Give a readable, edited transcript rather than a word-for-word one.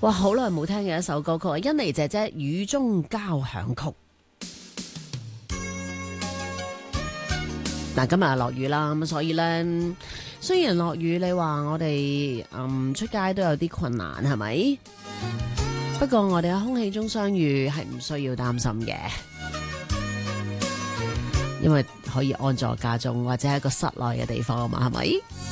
哇，好耐冇聽嘅一首歌曲，甄妮姐姐《雨中交響曲》。嗱，今日落雨啦，咁所以呢，雖然落雨，你話我哋出街都有啲困難，係咪？不過我哋喺空氣中相遇係唔需要擔心嘅，因為可以安坐家中或者喺一個室內嘅地方啊嘛，係咪？